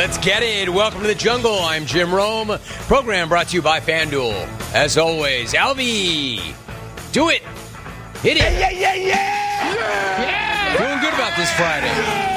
Let's get it. Welcome to the jungle. I'm Jim Rome. Program brought to you by FanDuel. As always, Alvy, do it. Hit it. Yeah. Feeling good about this Friday.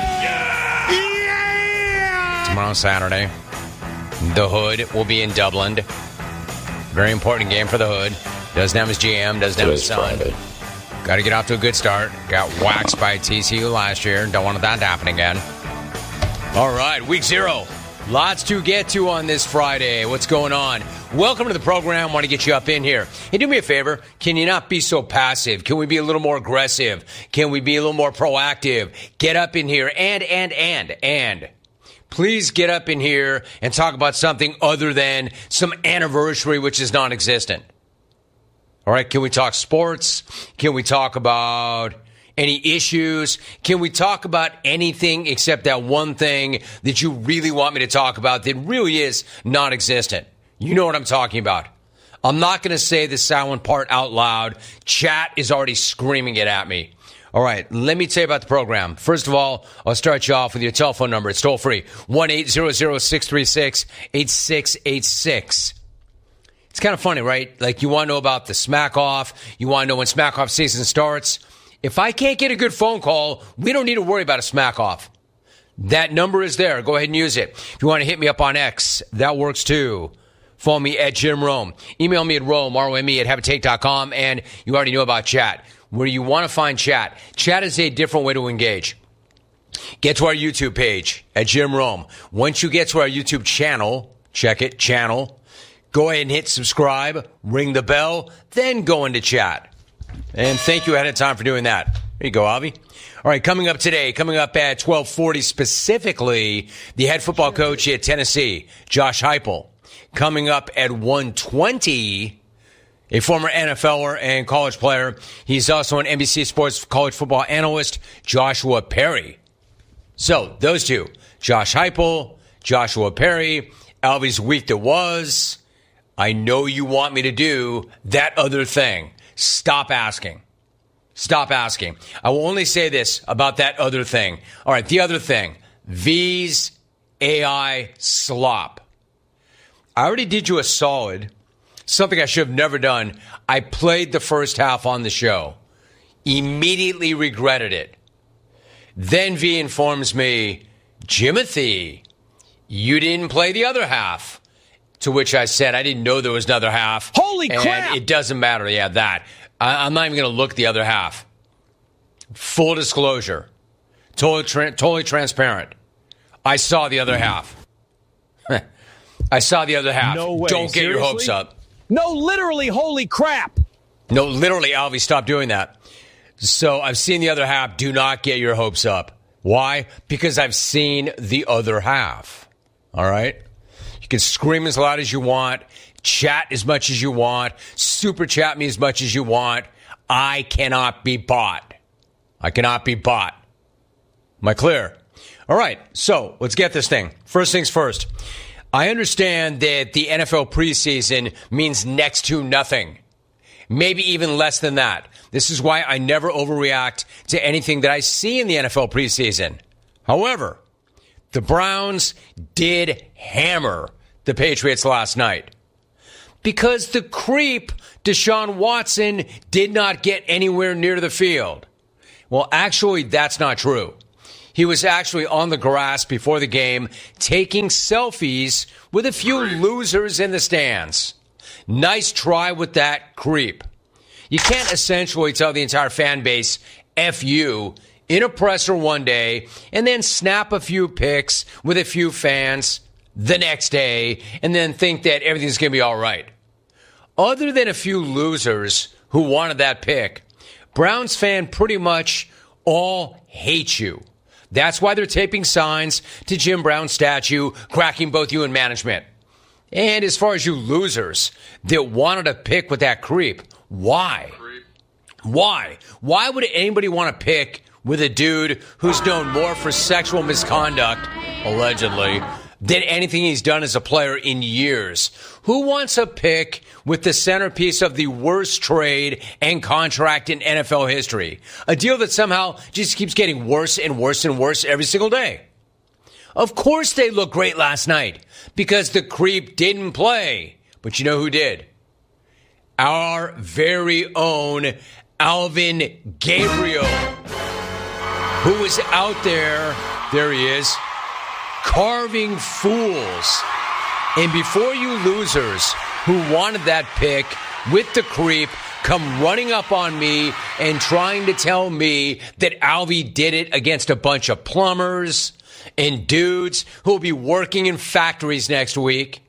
Tomorrow, Saturday, the Hood will be in Dublin. Very important game for the Hood. Doesn't have his GM, doesn't have his son. Got to get off to a good start. Got waxed by TCU last year. Don't want that to happen again. All right, week 0. Lots to get to on this Friday. What's going on? Welcome to the program. Want to get you up in here. Hey, do me a favor. Can you not be so passive? Can we be a little more aggressive? Can we be a little more proactive? Get up in here and please get up in here and talk about something other than some anniversary which is non-existent. All right, can we talk sports? Can we talk about any issues? Can we talk about anything except that one thing that you really want me to talk about that really is non-existent? You know what I'm talking about. I'm not going to say the silent part out loud. Chat is already screaming it at me. All right, let me tell you about the program. First of all, I'll start you off with your telephone number. It's toll free, 1-800-636-8686. It's kind of funny, right? Like, you want to know about the Smack Off. You want to know when Smack Off season starts. If I can't get a good phone call, we don't need to worry about a Smack Off. That number is there. Go ahead and use it. If you want to hit me up on X, that works too. Follow me at Jim Rome. Email me at Rome, R-O-M-E, @haveatake.com. And you already know about chat. Where you want to find chat. Chat is a different way to engage. Get to our YouTube page at Jim Rome. Once you get to our YouTube channel, check it, channel. Go ahead and hit subscribe, ring the bell, then go into chat. And thank you ahead of time for doing that. There you go, Avi. All right, coming up today, coming up at 12:40 specifically, the head football coach at Tennessee, Josh Heupel. Coming up at 1:20, a former NFLer and college player. He's also an NBC Sports college football analyst, Joshua Perry. So, those two, Josh Heupel, Joshua Perry, Alvy's week that was. I know you want me to do that other thing. Stop asking. Stop asking. I will only say this about that other thing. All right, the other thing. V's AI slop. I already did you a solid. Something I should have never done. I played the first half on the show. Immediately regretted it. Then V informs me, Jimothy, you didn't play the other half. To which I said, I didn't know there was another half. Holy crap! And it doesn't matter. Yeah, that. I'm not even going to look the other half. Full disclosure. Totally transparent. I saw the other half. I saw the other half. No way. Don't get your hopes up. No, literally, holy crap. No, literally, Alvy, stop doing that. So I've seen the other half. Do not get your hopes up. Why? Because I've seen the other half. All right? You can scream as loud as you want, chat as much as you want, super chat me as much as you want. I cannot be bought. I cannot be bought. Am I clear? All right, so let's get this thing. First things first. I understand that the NFL preseason means next to nothing. Maybe even less than that. This is why I never overreact to anything that I see in the NFL preseason. However, the Browns did hammer the Patriots last night because the creep Deshaun Watson did not get anywhere near the field. Well, actually, that's not true. He was actually on the grass before the game taking selfies with a few losers in the stands. Nice try with that, creep. You can't essentially tell the entire fan base, F you, in a presser one day, and then snap a few pics with a few fans the next day, and then think that everything's going to be all right. Other than a few losers who wanted that pick, Browns fans pretty much all hate you. That's why they're taping signs to Jim Brown's statue, cracking both you and management. And as far as you losers that wanted a pick with that creep, why? Why? Why would anybody want to pick with a dude who's known more for sexual misconduct, allegedly, than anything he's done as a player in years? Who wants a pick with the centerpiece of the worst trade and contract in NFL history? A deal that somehow just keeps getting worse and worse and worse every single day. Of course they looked great last night because the creep didn't play. But you know who did? Our very own Alvin Gabriel, who was out there he is, carving fools. And before you losers who wanted that pick with the creep come running up on me and trying to tell me that Alvy did it against a bunch of plumbers and dudes who will be working in factories next week,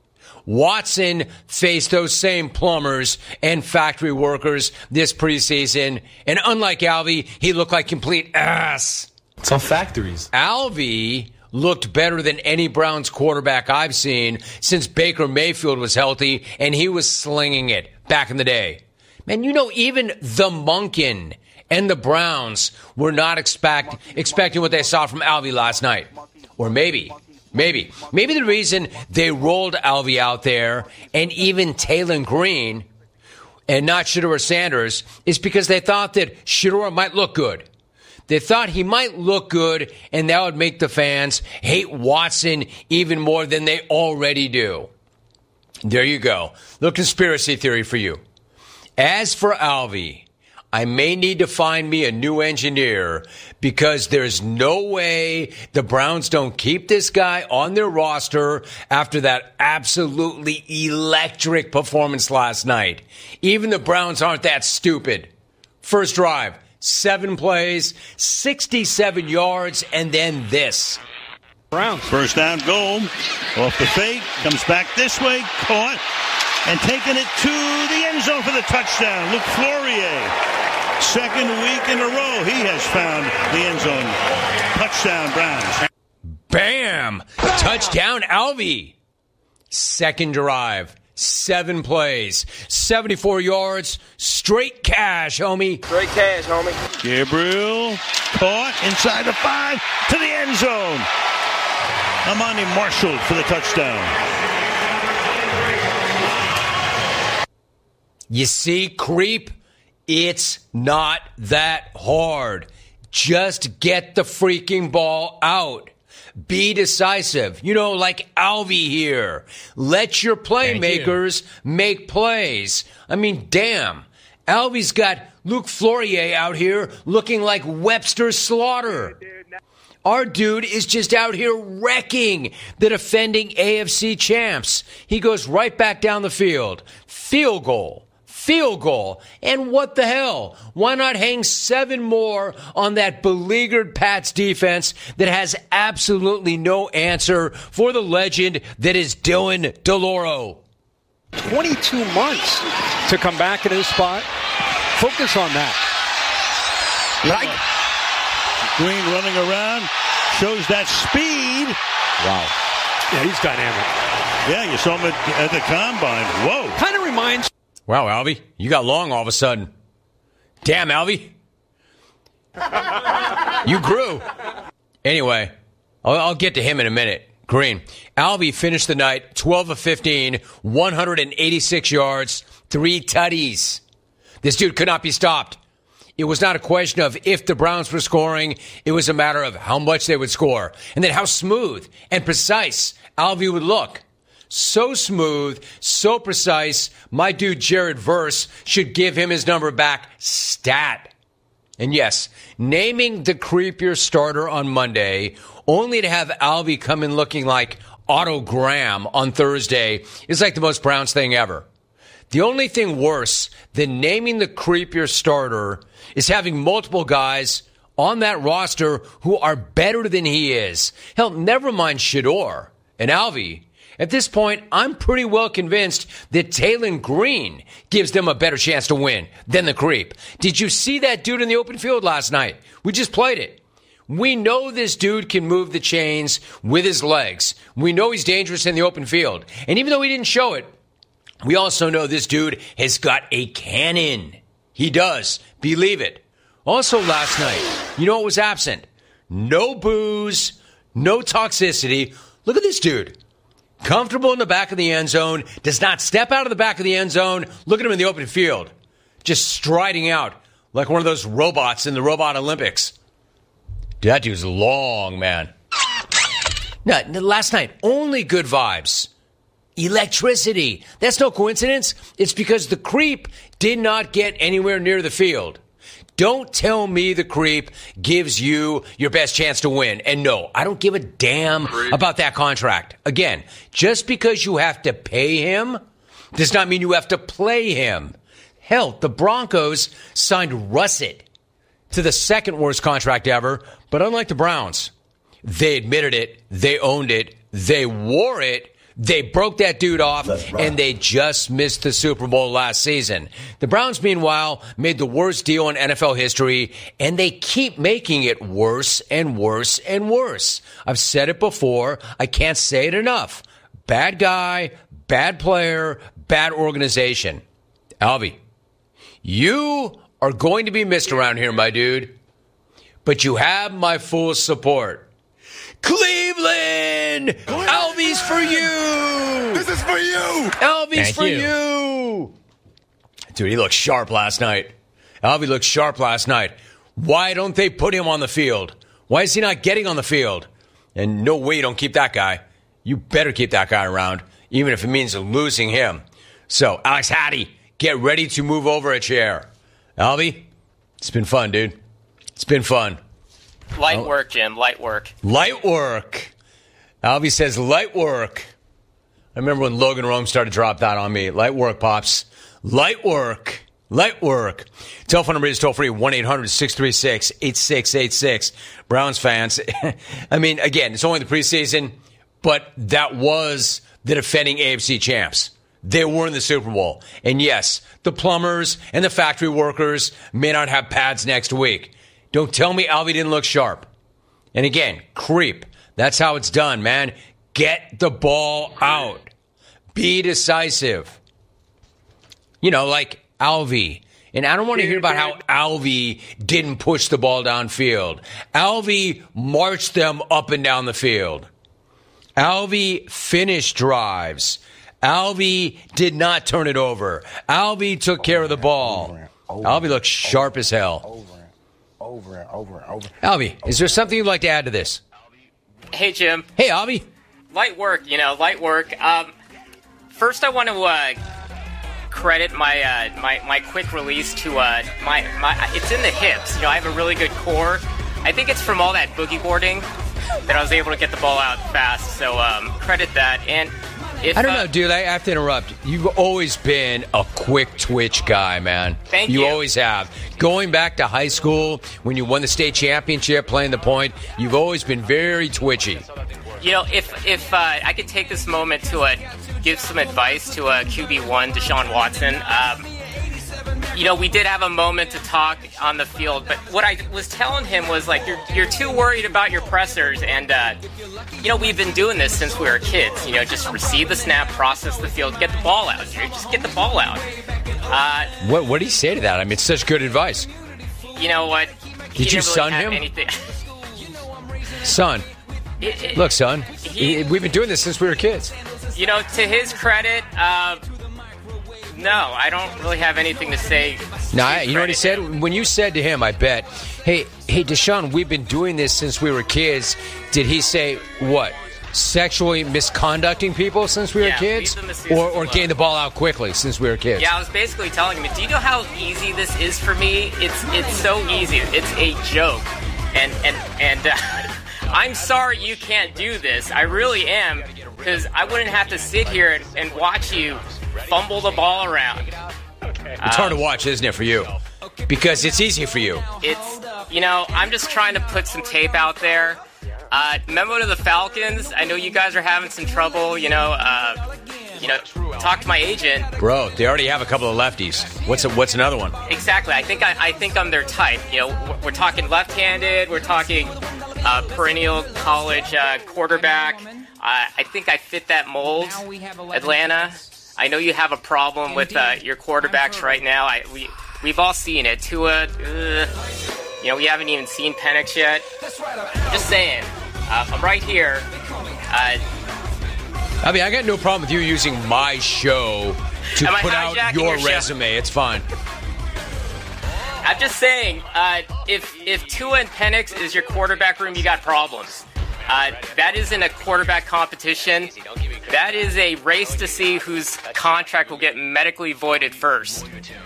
Watson faced those same plumbers and factory workers this preseason, and unlike Alvy, he looked like complete ass. It's all factories. Alvy looked better than any Browns quarterback I've seen since Baker Mayfield was healthy, and he was slinging it back in the day. Man, you know, even the Monken and the Browns were not expecting what they saw from Alvy last night. Or maybe the reason they rolled Alvy out there and even Taylon Green and not Shedeur Sanders is because they thought that Shedeur might look good. They thought he might look good, and that would make the fans hate Watson even more than they already do. There you go. Little conspiracy theory for you. As for Alvy, I may need to find me a new engineer because there's no way the Browns don't keep this guy on their roster after that absolutely electric performance last night. Even the Browns aren't that stupid. First drive, 7 plays, 67 yards, and then this. Browns. First down goal. Off the fake. Comes back this way. Caught. And taking it to the end zone for the touchdown. Luke Flourier. Second week in a row, he has found the end zone. Touchdown, Browns. Bam! Touchdown, Alvy. Second drive, 7 plays, 74 yards, straight cash, homie. Straight cash, homie. Gabriel caught inside the 5 to the end zone. Amani Marshall for the touchdown. You see, creep, it's not that hard. Just get the freaking ball out. Be decisive. You know, like Alvy here. Let your playmakers make plays. I mean, damn. Alvy's got Luke Flourier out here looking like Webster Slaughter. Our dude is just out here wrecking the defending AFC champs. He goes right back down the field. Field goal. And what the hell? Why not hang 7 more on that beleaguered Pats defense that has absolutely no answer for the legend that is Dylan DeLauro? 22 months to come back in his spot. Focus on that. Right. Green running around. Shows that speed. Wow. Yeah, he's dynamic. Yeah, you saw him at the combine. Whoa. Kind of reminds... Wow, Alvy, you got long all of a sudden. Damn, Alvy. You grew. Anyway, I'll get to him in a minute. Green. Alvy finished the night 12 of 15, 186 yards, 3 tutties. This dude could not be stopped. It was not a question of if the Browns were scoring. It was a matter of how much they would score. And then how smooth and precise Alvy would look. So smooth, so precise, my dude Jared Verse should give him his number back stat. And yes, naming the creepier starter on Monday, only to have Alvy come in looking like Otto Graham on Thursday, is like the most Browns thing ever. The only thing worse than naming the creepier starter is having multiple guys on that roster who are better than he is. Hell, never mind Shedeur and Alvy. At this point, I'm pretty well convinced that Taylon Green gives them a better chance to win than the creep. Did you see that dude in the open field last night? We just played it. We know this dude can move the chains with his legs. We know he's dangerous in the open field. And even though he didn't show it, we also know this dude has got a cannon. He does. Believe it. Also last night, you know what was absent? No booze, no toxicity. Look at this dude. Comfortable in the back of the end zone, does not step out of the back of the end zone. Look at him in the open field, just striding out like one of those robots in the Robot Olympics. Dude, that dude's long, man. No, last night, only good vibes. Electricity. That's no coincidence. It's because the creep did not get anywhere near the field. Don't tell me the creep gives you your best chance to win. And no, I don't give a damn about that contract. Again, just because you have to pay him does not mean you have to play him. Hell, the Broncos signed Russet to the second worst contract ever, but unlike the Browns, they admitted it, they owned it, they wore it, they broke that dude off, and they just missed the Super Bowl last season. The Browns, meanwhile, made the worst deal in NFL history, and they keep making it worse and worse and worse. I've said it before. I can't say it enough. Bad guy, bad player, bad organization. Alvy, you are going to be missed around here, my dude, but you have my full support. Cleveland! Alvy's for you! This is for you! Alvy's for you! Dude, he looked sharp last night. Alvy looked sharp last night. Why don't they put him on the field? Why is he not getting on the field? And no way you don't keep that guy. You better keep that guy around, even if it means losing him. So, Alex Hattie, get ready to move over a chair. Alvy, it's been fun, dude. It's been fun. Light work, Jim. Light work. Light work. Alvy says light work. I remember when Logan Rome started to drop that on me. Light work, Pops. Light work. Light work. Telephone number is toll-free, 1-800-636-8686. Browns fans, I mean, again, it's only the preseason, but that was the defending AFC champs. They were in the Super Bowl. And yes, the plumbers and the factory workers may not have pads next week. Don't tell me Alvy didn't look sharp. And again, creep. That's how it's done, man. Get the ball out. Be decisive. You know, like Alvy. And I don't want to hear about how Alvy didn't push the ball downfield. Alvy marched them up and down the field. Alvy finished drives. Alvy did not turn it over. Alvy took care of the ball. Alvy looked sharp as hell. Over and over. Alvy, is there something you'd like to add to this? Hey, Jim. Hey, Alvy. Light work, light work. First, I want to credit my quick release to my it's in the hips. I have a really good core. I think it's from all that boogie boarding that I was able to get the ball out fast. So credit that. And if, I don't know, dude. I have to interrupt. You've always been a quick twitch guy, man. Thank you. You always have. Going back to high school, when you won the state championship, playing the point, you've always been very twitchy. If I could take this moment to give some advice to QB1, Deshaun Watson. We did have a moment to talk on the field, but what I was telling him was, like, you're too worried about your pressers, and, we've been doing this since we were kids. Just receive the snap, process the field, get the ball out. Just get the ball out. What did he say to that? I mean, it's such good advice. You know what? Did you son him? Son. Look, son, we've been doing this since we were kids. To his credit, no, I don't really have anything to say. No, you know what he said? When you said to him, I bet, hey, Deshaun, we've been doing this since we were kids. Did he say, what, sexually misconducting people since we were kids? Or getting the ball out quickly since we were kids? Yeah, I was basically telling him, do you know how easy this is for me? It's so easy. It's a joke. And I'm sorry you can't do this. I really am, because I wouldn't have to sit here and watch you fumble the ball around. It's hard to watch, isn't it, for you? Because it's easy for you. I'm just trying to put some tape out there. Memo to the Falcons. I know you guys are having some trouble, talk to my agent. Bro, they already have a couple of lefties. What's another one? Exactly. I think I'm their type. We're talking left-handed. We're talking perennial college quarterback. I think I fit that mold. Atlanta, I know you have a problem with your quarterbacks right now. We've all seen it. Tua, we haven't even seen Penix yet. Just saying. I'm right here. I got no problem with you using my show to put out your resume. It's fine. I'm just saying, if Tua and Penix is your quarterback room, you got problems. That isn't a quarterback competition. That is a race to see whose contract will get medically voided first.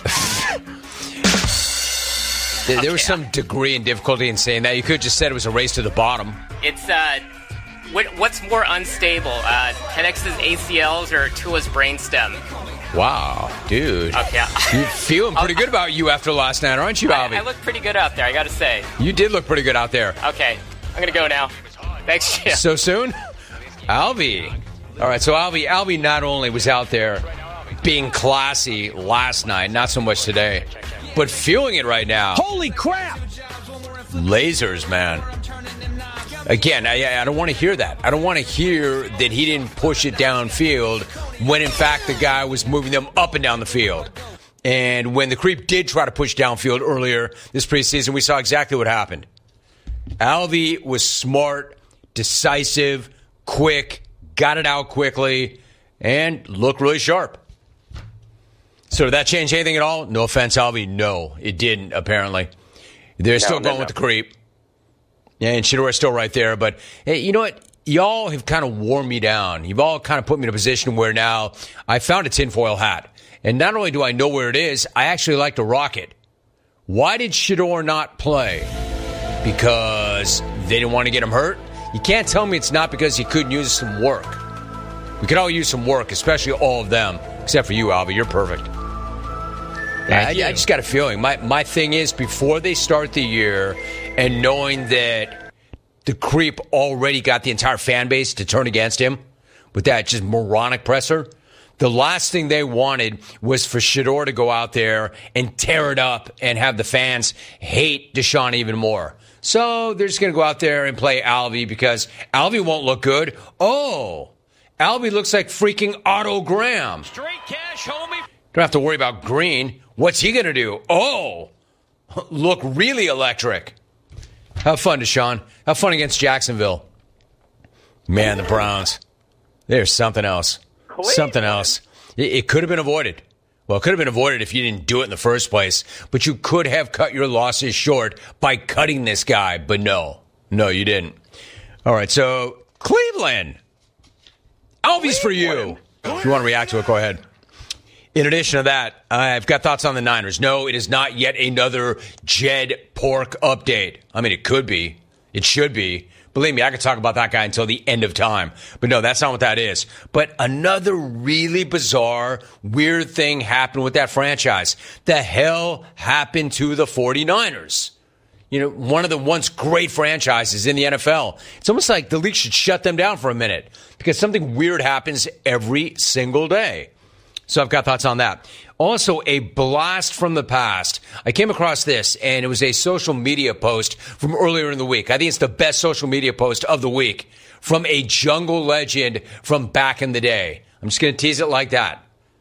There was some degree and difficulty in saying that. You could have just said it was a race to the bottom. It's what's more unstable, Penix's ACLs or Tua's brainstem? Wow, dude. Okay. You're feeling pretty good about you after last night, aren't you, Alvy? I look pretty good out there, I gotta say. You did look pretty good out there. Okay, I'm gonna go now. Thanks, Jim. So soon? Alvy. All right, so Alvy not only was out there being classy last night, not so much today, but feeling it right now. Holy crap! Lasers, man. Again, I don't want to hear that. I don't want to hear that he didn't push it downfield when, in fact, the guy was moving them up and down the field. And when the creep did try to push downfield earlier this preseason, we saw exactly what happened. Alvy was smart, decisive, quick, got it out quickly, and looked really sharp. So did that change anything at all? No offense, Alvy. No, it didn't, apparently. They're still going with the creep. Yeah, and Shadore's still right there. But, hey, you know what? Y'all have kind of worn me down. You've all kind of put me in a position where now I found a tinfoil hat. And not only do I know where it is, I actually like to rock it. Why did Shadore not play? Because they didn't want to get him hurt? You can't tell me it's not because he couldn't use some work. We could all use some work, especially all of them. Except for you, Alvy. You're perfect. I just got a feeling. My thing is, before they start the year and knowing that the creep already got the entire fan base to turn against him with that just moronic presser, the last thing they wanted was for Shadore to go out there and tear it up and have the fans hate Deshaun even more. So they're just going to go out there and play Alvy because Alvy won't look good. Oh, Alvy looks like freaking Otto Graham. Straight cash, homie. Don't have to worry about Green. What's he going to do? Oh, look really electric. Have fun, Deshaun. Have fun against Jacksonville. Man, the Browns. There's something else. Something else. It could have been avoided. Well, it could have been avoided if you didn't do it in the first place. But you could have cut your losses short by cutting this guy. But no. No, you didn't. All right, so Cleveland. Alvy's for you. If you want to react to it, go ahead. In addition to that, I've got thoughts on the Niners. No, it is not yet another Jed Pork update. I mean, it could be. It should be. Believe me, I could talk about that guy until the end of time. But no, that's not what that is. But another really bizarre, weird thing happened with that franchise. The hell happened to the 49ers? You know, one of the once great franchises in the NFL. It's almost like the league should shut them down for a minute because something weird happens every single day. So I've got thoughts on that. Also, a blast from the past. I came across this, and it was a social media post from earlier in the week. I think it's the best social media post of the week from a jungle legend from back in the day. I'm just going to tease it like that.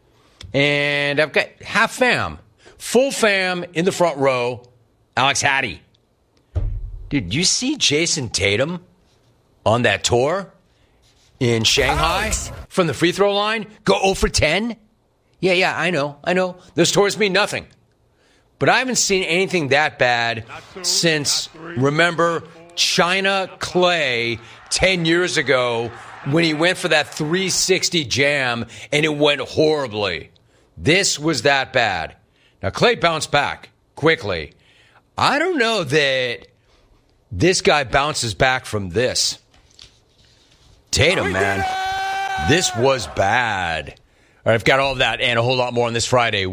And I've got half fam, full fam in the front row, Alex Hattie. Dude, you see Jason Tatum on that tour in Shanghai from the free throw line? Go 0 for 10? Yeah, I know. Those tours mean nothing. But I haven't seen anything that bad since, remember, China Clay 10 years ago when he went for that 360 jam and it went horribly. This was that bad. Now, Clay bounced back quickly. I don't know that this guy bounces back from this. Tatum, man, this was bad. All right, I've got all of that and a whole lot more on this Friday.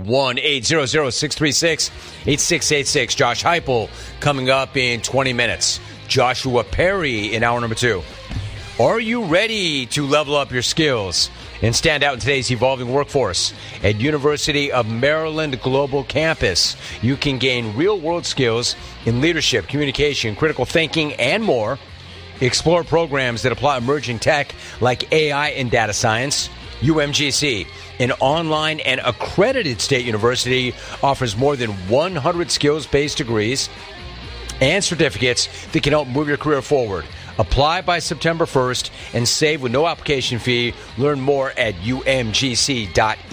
1-800-636-8686. Josh Heupel coming up in 20 minutes. Joshua Perry in hour number 2. Are you ready to level up your skills and stand out in today's evolving workforce? At University of Maryland Global Campus, you can gain real-world skills in leadership, communication, critical thinking, and more. Explore programs that apply emerging tech like AI and data science. UMGC, an online and accredited state university, offers more than 100 skills-based degrees and certificates that can help move your career forward. Apply by September 1st and save with no application fee. Learn more at umgc.edu,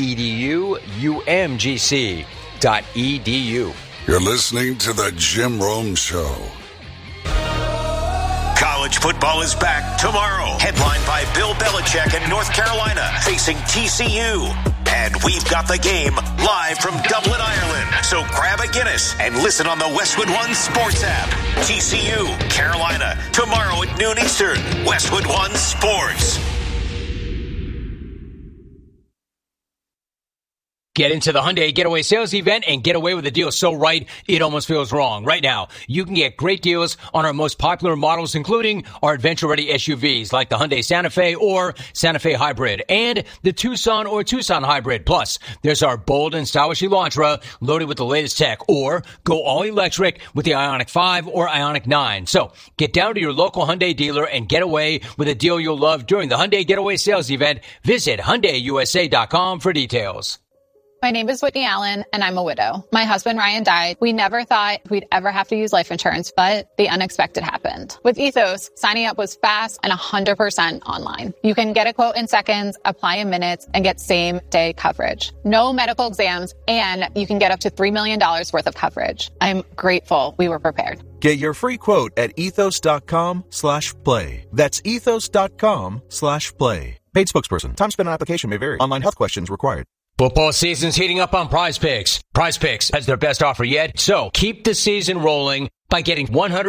umgc.edu. You're listening to The Jim Rome Show. College football is back tomorrow. Headlined by Bill Belichick in North Carolina facing TCU. And we've got the game live from Dublin, Ireland. So grab a Guinness and listen on the Westwood One Sports app. TCU, Carolina, tomorrow at noon Eastern. Westwood One Sports. Get into the Hyundai Getaway Sales Event and get away with a deal so right, it almost feels wrong. Right now, you can get great deals on our most popular models, including our adventure-ready SUVs like the Hyundai Santa Fe or Santa Fe Hybrid and the Tucson or Tucson Hybrid. Plus, there's our bold and stylish Elantra loaded with the latest tech, or go all-electric with the Ioniq 5 or Ioniq 9. So, get down to your local Hyundai dealer and get away with a deal you'll love during the Hyundai Getaway Sales Event. Visit HyundaiUSA.com for details. My name is Whitney Allen, and I'm a widow. My husband, Ryan, died. We never thought we'd ever have to use life insurance, but the unexpected happened. With Ethos, signing up was fast and 100% online. You can get a quote in seconds, apply in minutes, and get same-day coverage. No medical exams, and you can get up to $3 million worth of coverage. I'm grateful we were prepared. Get your free quote at ethos.com/play. That's ethos.com/play. Paid spokesperson. Time spent on application may vary. Online health questions required. Football season's heating up on Prize Picks. Prize Picks has their best offer yet, so keep the season rolling by getting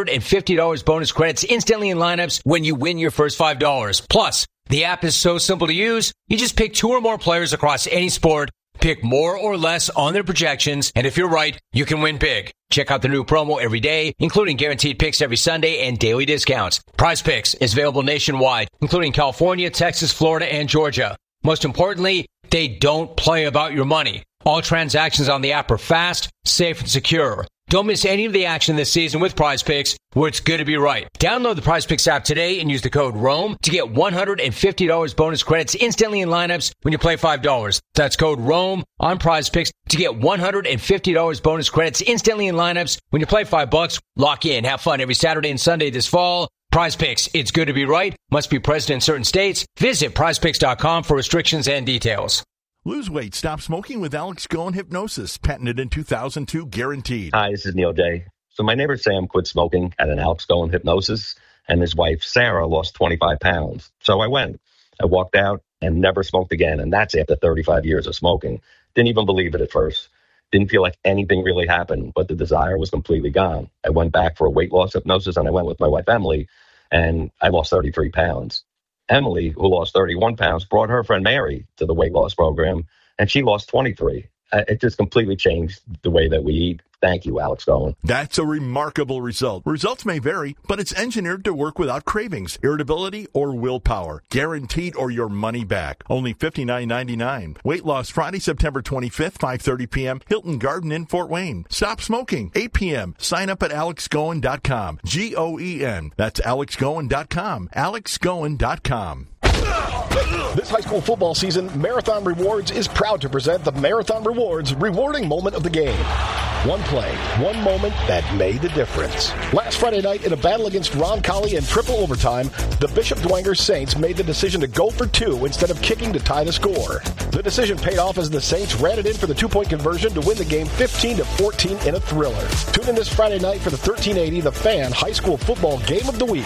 $150 bonus credits instantly in lineups when you win your first $5. Plus, the app is so simple to use, you just pick 2 or more players across any sport, pick more or less on their projections, and if you're right, you can win big. Check out the new promo every day, including guaranteed picks every Sunday and daily discounts. Prize Picks is available nationwide, including California, Texas, Florida, and Georgia. Most importantly, they don't play about your money. All transactions on the app are fast, safe, and secure. Don't miss any of the action this season with Prize Picks, where it's good to be right. Download the Prize Picks app today and use the code ROAM to get $150 bonus credits instantly in lineups when you play $5. That's code ROAM on Prize Picks to get $150 bonus credits instantly in lineups when you play $5. Lock in, have fun every Saturday and Sunday this fall. Prize Picks, it's good to be right. Must be present in certain states. Visit prizepicks.com for restrictions and details. Lose weight, stop smoking with Alex Cohen Hypnosis. Patented in 2002, guaranteed. Hi, this is Neil J. So my neighbor Sam quit smoking at an Alex Cohen Hypnosis, and his wife Sarah lost 25 pounds. So I went. I walked out and never smoked again, and that's after 35 years of smoking. Didn't even believe it at first. Didn't feel like anything really happened, but the desire was completely gone. I went back for a weight loss hypnosis, and I went with my wife, Emily, and I lost 33 pounds. Emily, who lost 31 pounds, brought her friend Mary to the weight loss program, and she lost 23. It just completely changed the way that we eat. Thank you, Alex Cohen. That's a remarkable result. Results may vary, but it's engineered to work without cravings, irritability, or willpower. Guaranteed or your money back. Only $59.99. Weight loss Friday, September 25th, 5:30 p.m. Hilton Garden Inn, Fort Wayne. Stop smoking, 8 p.m. Sign up at alexcohen.com. G-O-E-N. That's alexcohen.com. alexcohen.com. This high school football season, Marathon Rewards is proud to present the Marathon Rewards rewarding moment of the game. One play, one moment that made the difference. Last Friday night, in a battle against Ron Colley in triple overtime, the Bishop Dwenger Saints made the decision to go for 2 instead of kicking to tie the score. The decision paid off as the Saints ran it in for the 2-point conversion to win the game 15-14 in a thriller. Tune in this Friday night for the 1380 The Fan High School Football Game of the Week,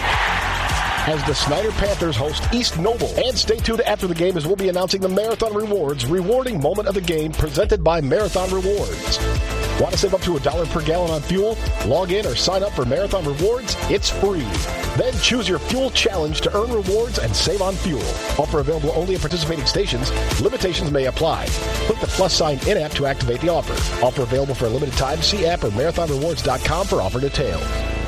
as the Snyder Panthers host East Noble. And stay tuned after the game as we'll be announcing the Marathon Rewards rewarding moment of the game presented by Marathon Rewards. Want to save up to $1 per gallon on fuel? Log in or sign up for Marathon Rewards. It's free. Then choose your fuel challenge to earn rewards and save on fuel. Offer available only at participating stations. Limitations may apply. Click the plus sign in-app to activate the offer. Offer available for a limited time. See app or marathonrewards.com for offer detail.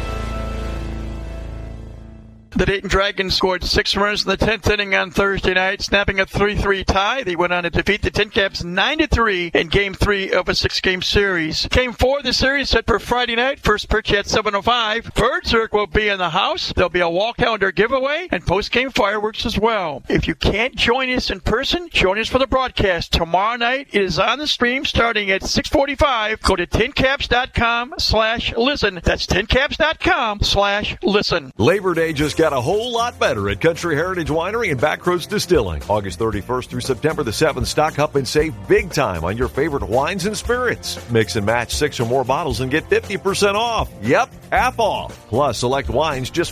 The Dayton Dragons scored 6 runs in the 10th inning on Thursday night, snapping a 3-3 tie. They went on to defeat the Tin Caps 9-3 in Game 3 of a 6-game series. Game 4 of the series set for Friday night. First pitch at 7:05. Birdsburg will be in the house. There'll be a wall calendar giveaway and post-game fireworks as well. If you can't join us in person, join us for the broadcast. Tomorrow night, it is on the stream starting at 6:45. Go to tincaps.com/listen. That's tincaps.com/listen. Labor Day just got got a whole lot better at Country Heritage Winery and Backroads Distilling. August 31st through September the 7th, stock up and save big time on your favorite wines and spirits. Mix and match 6 or more bottles and get 50% off. Yep, half off. Plus, select wines just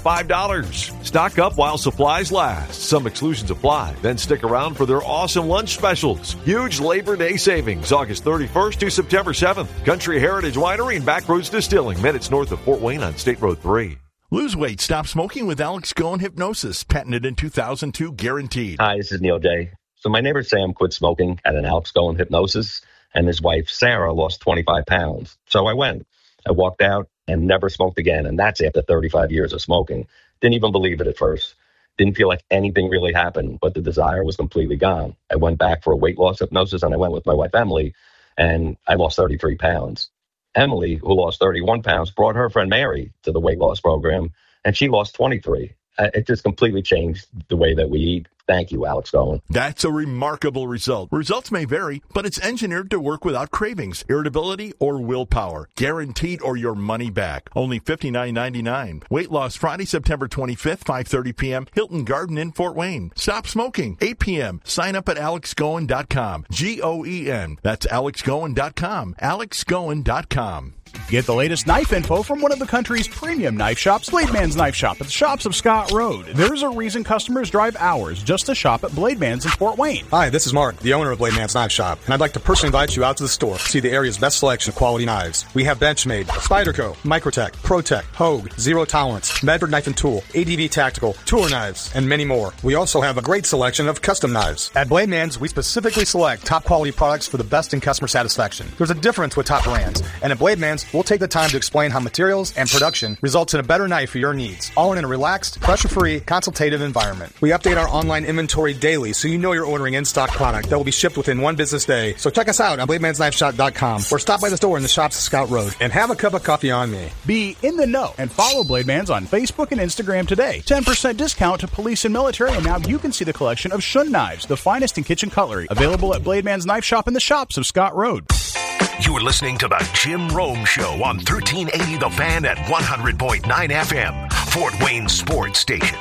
$5. Stock up while supplies last. Some exclusions apply. Then stick around for their awesome lunch specials. Huge Labor Day savings, August 31st to September 7th. Country Heritage Winery and Backroads Distilling, minutes north of Fort Wayne on State Road 3. Lose weight, stop smoking with Alex Goen Hypnosis. Patented in 2002, guaranteed. Hi, this is Neil Day. So my neighbor Sam quit smoking at an Alex Goen Hypnosis, and his wife Sarah lost 25 pounds. So I went. I walked out and never smoked again, and that's after 35 years of smoking. Didn't even believe it at first. Didn't feel like anything really happened, but the desire was completely gone. I went back for a weight loss hypnosis, and I went with my wife Emily, and I lost 33 pounds. Emily, who lost 31 pounds, brought her friend Mary to the weight loss program, and she lost 23. It just completely changed the way that we eat. Thank you, Alex Goen. That's a remarkable result. Results may vary, but it's engineered to work without cravings, irritability, or willpower. Guaranteed or your money back. Only $59.99. Weight loss Friday, September 25th, 5:30 p.m. Hilton Garden Inn, Fort Wayne. Stop smoking, 8 p.m. Sign up at alexgoen.com. G-O-E-N. That's alexgoen.com. alexgoen.com. Get the latest knife info from one of the country's premium knife shops, Blademan's Knife Shop at the Shops of Scott Road. There's a reason customers drive hours just to shop at Blademan's in Fort Wayne. Hi, this is Mark, the owner of Blademan's Knife Shop, and I'd like to personally invite you out to the store to see the area's best selection of quality knives. We have Benchmade, Spyderco, Microtech, ProTech, Hogue, Zero Tolerance, Medford Knife and Tool, ADV Tactical, Tour Knives, and many more. We also have a great selection of custom knives. At Blademan's, we specifically select top quality products for the best in customer satisfaction. There's a difference with top brands, and at Blademan's, we'll take the time to explain how materials and production results in a better knife for your needs, all in a relaxed, pressure-free, consultative environment. We update our online inventory daily so you know you're ordering in-stock product that will be shipped within one business day. So check us out on BlademansKnifeShop.com or stop by the store in the Shops of Scout Road and have a cup of coffee on me. Be in the know and follow Blademan's on Facebook and Instagram today. 10% discount to police and military, and now you can see the collection of Shun knives, the finest in kitchen cutlery, available at Blademan's Knife Shop in the Shops of Scott Road. You're listening to the Jim Rome Show on 1380 The Fan at 100.9 FM, Fort Wayne Sports Station.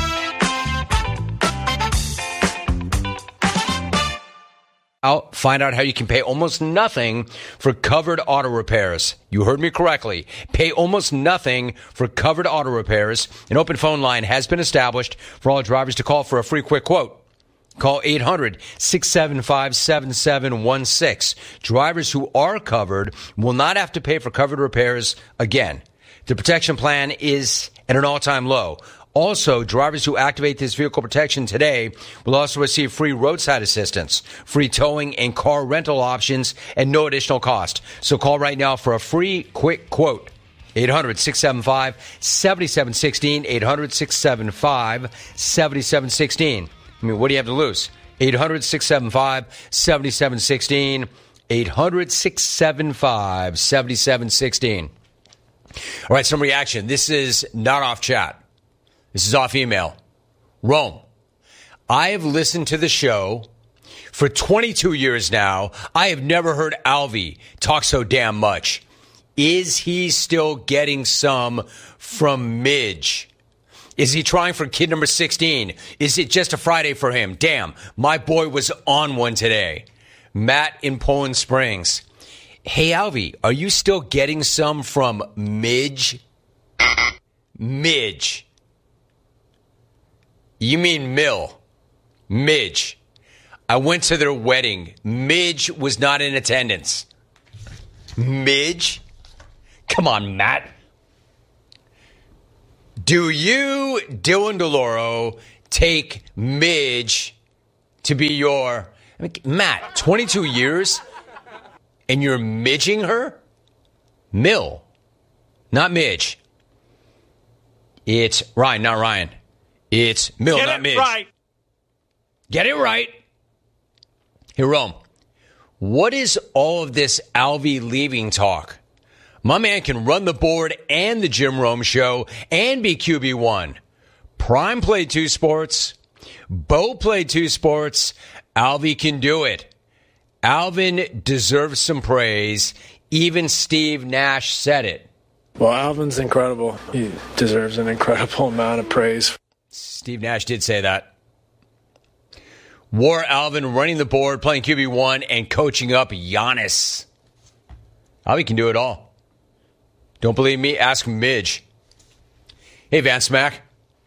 Find out how you can pay almost nothing for covered auto repairs. You heard me correctly. Pay almost nothing for covered auto repairs. An open phone line has been established for all drivers to call for a free quick quote. Call 800-675-7716. Drivers who are covered will not have to pay for covered repairs again. The protection plan is at an all-time low. Also, drivers who activate this vehicle protection today will also receive free roadside assistance, free towing and car rental options, and no additional cost. So call right now for a free quick quote. 800-675-7716, 800-675-7716. I mean, what do you have to lose? 800-675-7716, 800-675-7716. All right, some reaction. This is not off chat. This is off email. Rome, I have listened to the show for 22 years now. I have never heard Alvy talk so damn much. Is he still getting some from Midge? Is he trying for kid number 16? Is it just a Friday for him? Damn, my boy was on one today. Matt in Poland Springs. Hey, Alvy, are you still getting some from Midge? Midge. You mean Mill. Midge. I went to their wedding. Midge was not in attendance. Midge? Come on, Matt. Do you, Dylan DeLauro, take Midge to be your... I mean, Matt, 22 years, and you're midging her? Mill, not Midge. It's Ryan, not Ryan. It's Mill, not Midge. Right. Get it right. Here, Rome, what is all of this Alvy leaving talk? My man can run the board and the Jim Rome Show and be QB1. Prime played 2 sports. Bo played 2 sports. Alvy can do it. Alvin deserves some praise. Even Steve Nash said it. Well, Alvin's incredible. He deserves an incredible amount of praise. Steve Nash did say that. War Alvin running the board, playing QB1, and coaching up Giannis. Alvin can do it all. Don't believe me? Ask Midge. Hey, Van Smack.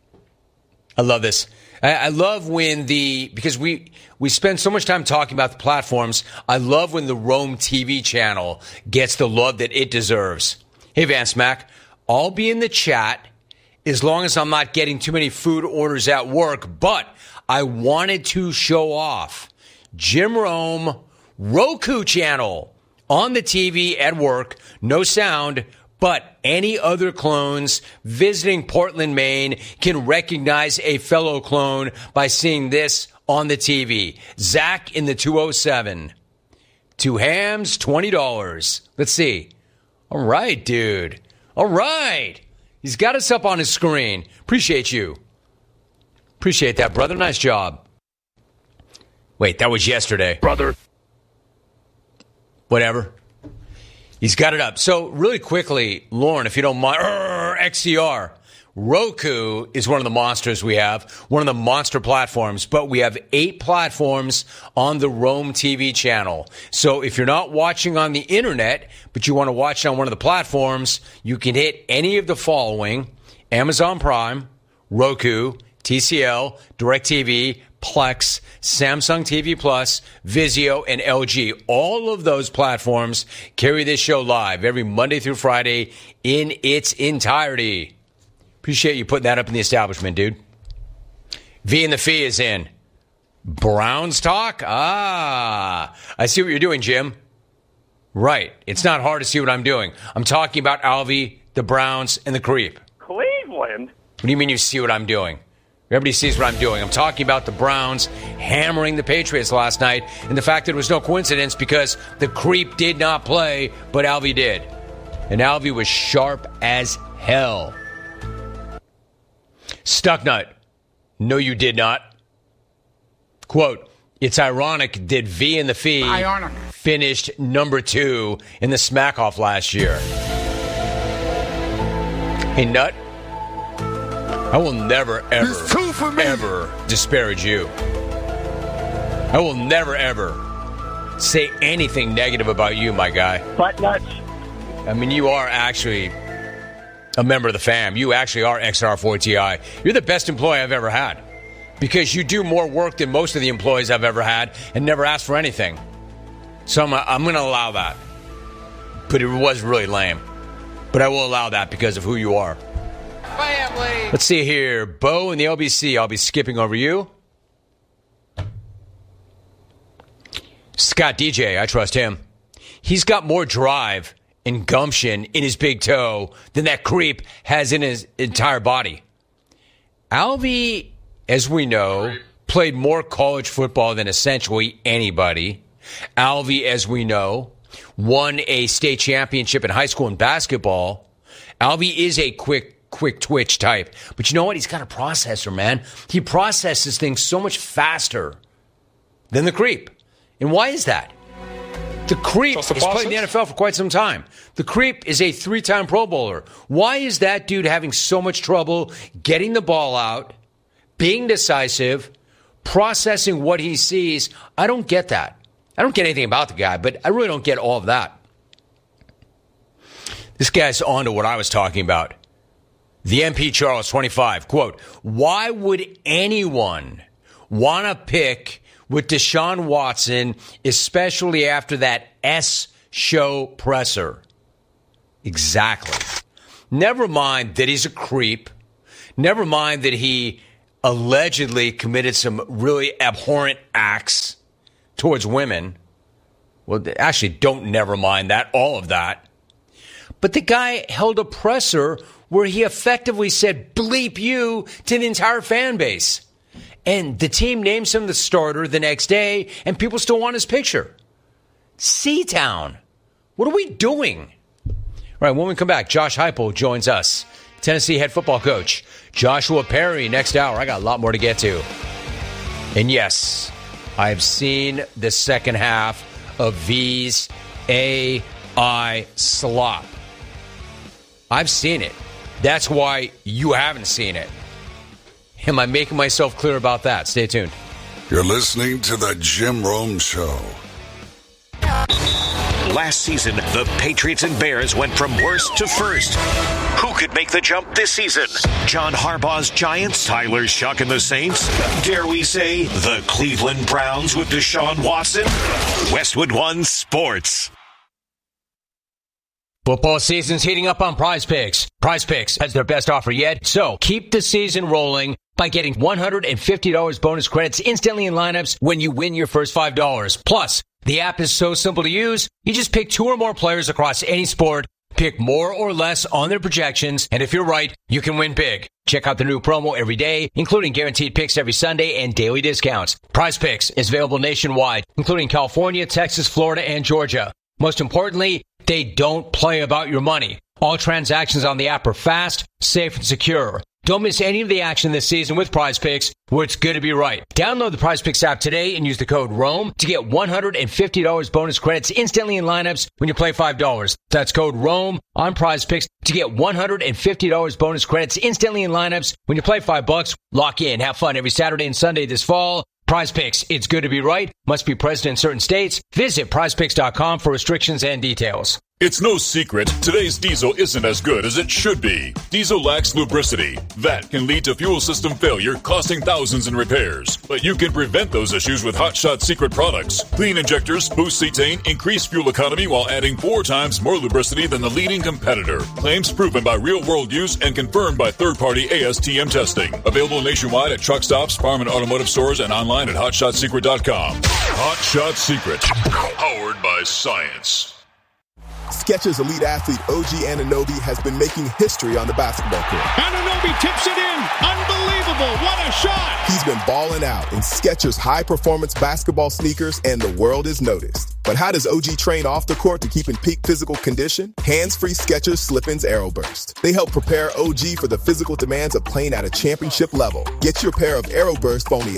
I love this. I love when because we spend so much time talking about the platforms. I love when the Rome TV channel gets the love that it deserves. Hey, Van Smack, I'll be in the chat as long as I'm not getting too many food orders at work, but I wanted to show off Jim Rome Roku channel on the TV at work, no sound, but any other clones visiting Portland, Maine can recognize a fellow clone by seeing this on the TV. Zach in the 207. 2 hams, $20. Let's see. All right, dude. All right. He's got us up on his screen. Appreciate you. Appreciate that, brother. Nice job. Wait, that was yesterday. Brother. Whatever. He's got it up. So really quickly, Lauren, if you don't mind, XCR. Roku is one of the monsters we have, one of the monster platforms, but we have 8 platforms on the Rome TV channel. So if you're not watching on the internet, but you want to watch it on one of the platforms, you can hit any of the following: Amazon Prime, Roku, TCL, DirecTV, Plex, Samsung TV Plus, Vizio, and LG. All of those platforms carry this show live every Monday through Friday in its entirety. Appreciate you putting that up in the establishment, dude. V and the Fee is in. Browns talk? I see what you're doing, Jim. Right. It's not hard to see what I'm doing. I'm talking about Alvy, the Browns, and the Creep. Cleveland? What do you mean you see what I'm doing? Everybody sees what I'm doing. I'm talking about the Browns hammering the Patriots last night, and the fact that it was no coincidence because the Creep did not play, but Alvy did. And Alvy was sharp as hell. Stucknut. No, you did not. Quote, it's ironic that V and the Fee finished number 2 in the Smack-Off last year. Hey, Nut. I will never, ever disparage you. I will never, ever say anything negative about you, my guy. Butt nuts. I mean, you are actually a member of the fam. You actually are XR4TI. You're the best employee I've ever had because you do more work than most of the employees I've ever had and never asked for anything. So I'm going to allow that. But it was really lame. But I will allow that because of who you are. Family. Let's see here. Bo in the LBC. I'll be skipping over you. Scott DJ. I trust him. He's got more drive and gumption in his big toe than that Creep has in his entire body. Alvy, as we know, played more college football than essentially anybody. Alvy, as we know, won a state championship in high school in basketball. Alvy is a quick twitch type. But you know what? He's got a processor, man. He processes things so much faster than the Creep. And why is that? The Creep has played in the NFL for quite some time. The Creep is a 3-time Pro Bowler. Why is that dude having so much trouble getting the ball out, being decisive, processing what he sees? I don't get that. I don't get anything about the guy, but I really don't get all of that. This guy's on to what I was talking about. The MP Charles, 25, quote, why would anyone want to pick with Deshaun Watson, especially after that S-show presser? Exactly. Never mind that he's a creep. Never mind that he allegedly committed some really abhorrent acts towards women. Well, actually, don't never mind that, all of that. But the guy held a presser where he effectively said, bleep you, to the entire fan base. And the team names him the starter the next day, and people still want his picture. C-Town. What are we doing? All right, when we come back, Josh Heupel joins us, Tennessee head football coach. Joshua Perry, next hour. I got a lot more to get to. And yes, I've seen the second half of V's AI slop. I've seen it. That's why you haven't seen it. Am I making myself clear about that? Stay tuned. You're listening to the Jim Rome Show. Last season, the Patriots and Bears went from worst to first. Who could make the jump this season? John Harbaugh's Giants, Tyler Shuck and the Saints? Dare we say the Cleveland Browns with Deshaun Watson? Westwood One Sports. Football season's heating up on Prize Picks. Prize Picks has their best offer yet, so keep the season rolling by getting $150 bonus credits instantly in lineups when you win your first $5. Plus, the app is so simple to use, you just pick 2 or more players across any sport, pick more or less on their projections, and if you're right, you can win big. Check out the new promo every day, including guaranteed picks every Sunday and daily discounts. Prize Picks is available nationwide, including California, Texas, Florida, and Georgia. Most importantly, they don't play about your money. All transactions on the app are fast, safe, and secure. Don't miss any of the action this season with Prize Picks, where it's good to be right. Download the Prize Picks app today and use the code ROME to get $150 bonus credits instantly in lineups when you play $5. That's code ROME on Prize Picks to get $150 bonus credits instantly in lineups when you play $5. Lock in, have fun every Saturday and Sunday this fall. Prize Picks, it's good to be right, must be present in certain states. Visit prizepicks.com for restrictions and details. It's no secret, today's diesel isn't as good as it should be. Diesel lacks lubricity. That can lead to fuel system failure, costing thousands in repairs. But you can prevent those issues with Hot Shot Secret products. Clean injectors, boost cetane, increase fuel economy while adding 4 times more lubricity than the leading competitor. Claims proven by real-world use and confirmed by third-party ASTM testing. Available nationwide at truck stops, farm and automotive stores, and online at HotShotSecret.com. Hot Shot Secret, powered by science. Skechers elite athlete OG Anunoby has been making history on the basketball court. Anunoby tips it in. Unbelievable. What a shot. He's been balling out in Skechers high-performance basketball sneakers, and the world has noticed. But how does OG train off the court to keep in peak physical condition? Hands-free Skechers Slip-ins Aeroburst. They help prepare OG for the physical demands of playing at a championship level. Get your pair of Aeroburst for only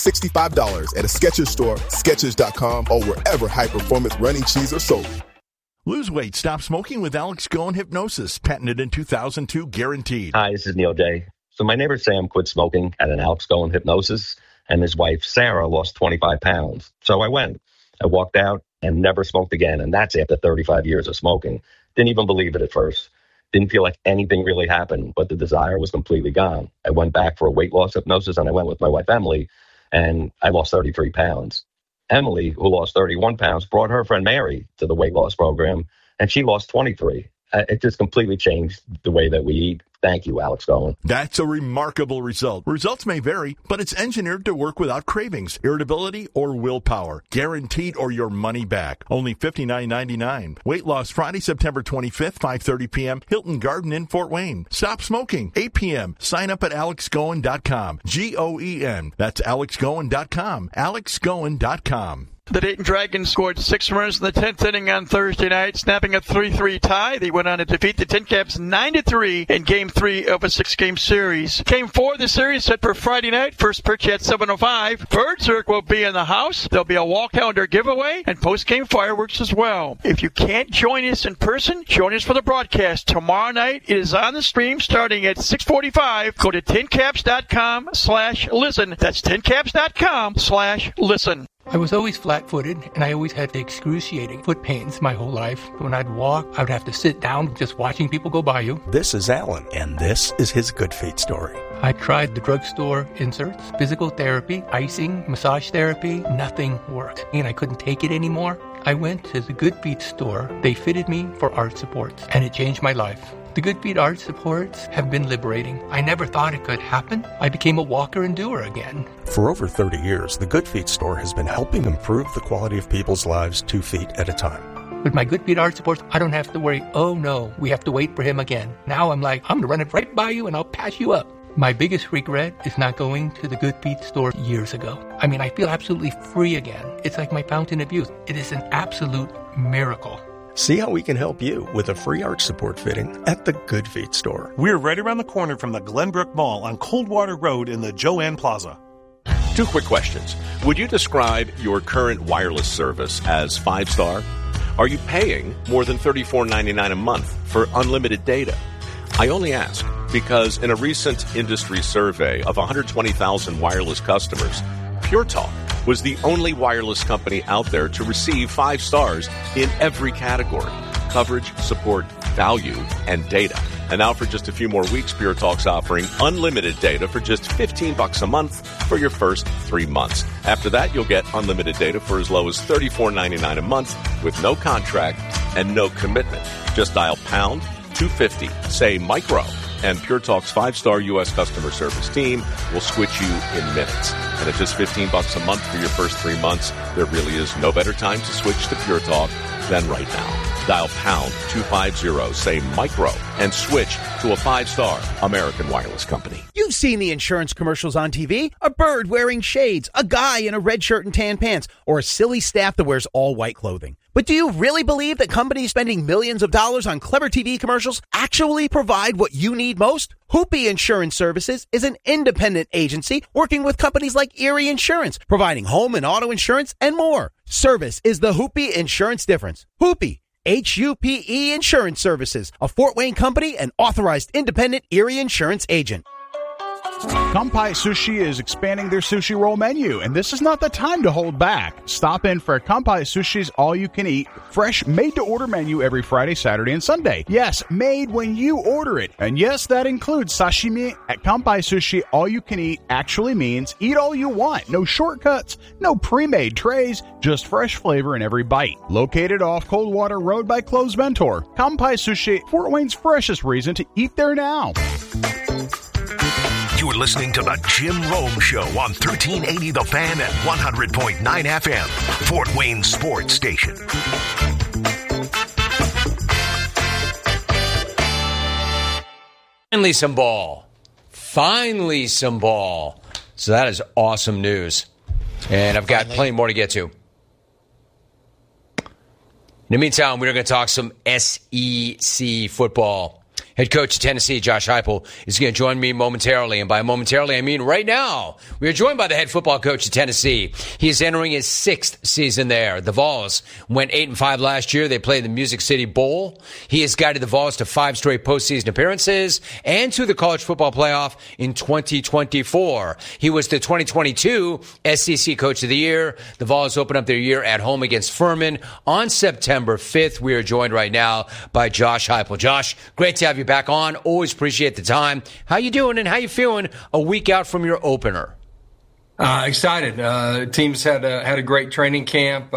$165 at a Skechers store, Skechers.com, or wherever high-performance running shoes are sold. Lose weight, stop smoking with Alex Goen Hypnosis. Patented in 2002, guaranteed. Hi, this is Neil Day. So my neighbor Sam quit smoking at an Alex Goen Hypnosis, and his wife Sarah lost 25 pounds. So I went. I walked out and never smoked again, and that's after 35 years of smoking. Didn't even believe it at first. Didn't feel like anything really happened, but the desire was completely gone. I went back for a weight loss hypnosis, and I went with my wife Emily, and I lost 33 pounds. Emily, who lost 31 pounds, brought her friend Mary to the weight loss program, and she lost 23. It just completely changed the way that we eat. Thank you, Alex Goen. That's a remarkable result. Results may vary, but it's engineered to work without cravings, irritability, or willpower. Guaranteed or your money back. Only $59.99. Weight loss Friday, September 25th, 5:30 p.m. Hilton Garden Inn, Fort Wayne. Stop smoking, 8 p.m. Sign up at alexgoen.com. G-O-E-N. That's alexgoen.com. alexgoen.com. The Dayton Dragons scored 6 runs in the 10th inning on Thursday night, snapping a 3-3 tie. They went on to defeat the Tin Caps 9-3 in Game 3 of a 6-game series. Game 4 of the series set for Friday night. First pitch at 7:05. Birdsburg will be in the house. There'll be a wall calendar giveaway and post-game fireworks as well. If you can't join us in person, join us for the broadcast. Tomorrow night, it is on the stream starting at 6:45. Go to tincaps.com/listen. That's tincaps.com/listen. I was always flat-footed, and I always had excruciating foot pains my whole life. When I'd walk, I would have to sit down just watching people go by you. This is Alan, and this is his Good Feet story. I tried the drugstore inserts, physical therapy, icing, massage therapy. Nothing worked, and I couldn't take it anymore. I went to the Good Feet store. They fitted me for arch supports, and it changed my life. The Good Feet arch supports have been liberating. I never thought it could happen. I became a walker and doer again. For over 30 years, the Good Feet store has been helping improve the quality of people's lives 2 feet at a time. With my Good Feet arch supports, I don't have to worry, oh no, we have to wait for him again. Now I'm like, I'm going to run it right by you and I'll pass you up. My biggest regret is not going to the Good Feet store years ago. I mean, I feel absolutely free again. It's like my fountain of youth. It is an absolute miracle. See how we can help you with a free arch support fitting at the Good Feet store. We're right around the corner from the Glenbrook Mall on Coldwater Road in the Joanne Plaza. 2 quick questions. Would you describe your current wireless service as 5-star? Are you paying more than $34.99 a month for unlimited data? I only ask because in a recent industry survey of 120,000 wireless customers, Pure Talk was the only wireless company out there to receive 5 stars in every category: coverage, support, value, and data. And now for just a few more weeks, Pure Talk's offering unlimited data for just $15 a month for your first 3 months. After that, you'll get unlimited data for as low as $34.99 a month with no contract and no commitment. Just dial pound 250, say micro, and Pure Talk's 5-star U.S. customer service team will switch you in minutes. And at just $15 a month for your first 3 months, there really is no better time to switch to Pure Talk than right now. Dial pound 250, say micro, and switch to a 5-star American wireless company. You've seen the insurance commercials on TV. A bird wearing shades, a guy in a red shirt and tan pants, or a silly staff that wears all white clothing. But do you really believe that companies spending millions of dollars on clever TV commercials actually provide what you need most? Hoopy Insurance Services is an independent agency working with companies like Erie Insurance, providing home and auto insurance and more. Service is the Hoopy Insurance difference. Hoopy, H-U-P-E Insurance Services, a Fort Wayne company and authorized independent Erie Insurance agent. Kampai Sushi is expanding their sushi roll menu, and this is not the time to hold back. Stop in for Kampai Sushi's all-you-can-eat, fresh, made-to-order menu every Friday, Saturday, and Sunday. Yes, made when you order it. And yes, that includes sashimi. At Kampai Sushi, all-you-can-eat actually means eat all you want. No shortcuts, no pre-made trays, just fresh flavor in every bite. Located off Coldwater Road by Cloves Mentor, Kampai Sushi, Fort Wayne's freshest reason to eat there now. You're listening to the Jim Rome Show on 1380 The Fan and 100.9 FM, Fort Wayne Sports Station. Finally some ball. So that is awesome news. And I've got plenty more to get to. In the meantime, we're going to talk some SEC football. Head coach of Tennessee, Josh Heupel, is going to join me momentarily. And by momentarily, I mean right now. We are joined by the head football coach of Tennessee. He is entering his 6th season there. The Vols went 8-5 last year. They played the Music City Bowl. He has guided the Vols to 5 straight postseason appearances and to the college football playoff in 2024. He was the 2022 SEC Coach of the Year. The Vols open up their year at home against Furman on September 5th. We are joined right now by Josh Heupel. Josh, great to have you back on. Always appreciate the time. How you doing and how you feeling a week out from your opener? Excited. Teams had a great training camp.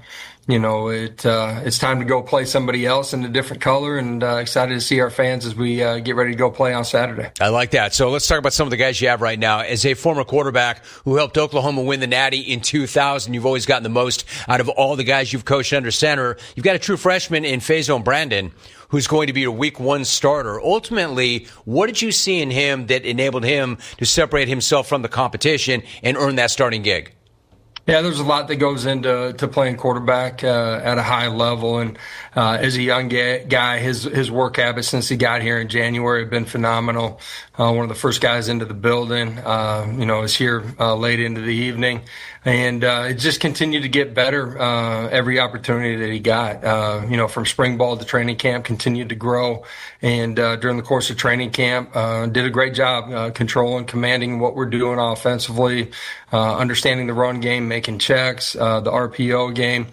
It's time to go play somebody else in a different color, and excited to see our fans as we get ready to go play on Saturday. I like that. So let's talk about some of the guys you have right now. As a former quarterback who helped Oklahoma win the Natty in 2000, you've always gotten the most out of all the guys you've coached under center. You've got a true freshman in Faison Brandon, who's going to be a week 1 starter. Ultimately, what did you see in him that enabled him to separate himself from the competition and earn that starting gig? Yeah, there's a lot that goes into playing quarterback at a high level, and as a young guy, his work habits since he got here in January have been phenomenal. One of the first guys into the building, is here late into the evening, and it just continued to get better every opportunity that he got. From spring ball to training camp, continued to grow, and during the course of training camp, did a great job controlling, commanding what we're doing offensively, understanding the run game, making checks. The RPO game